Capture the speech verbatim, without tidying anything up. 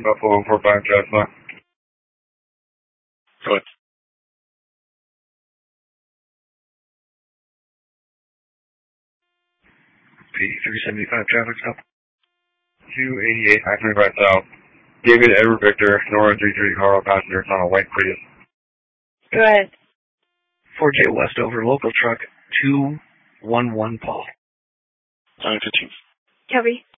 Buffalo four five Tesla. Go ahead. P three seventy-five traffic stop. two eighty-eight, I twenty-five South. David Edward Victor, Nora three three Carl passenger, on a white Prius. Go ahead. four J West over local truck two one one Paul. nine fifteen. Copy.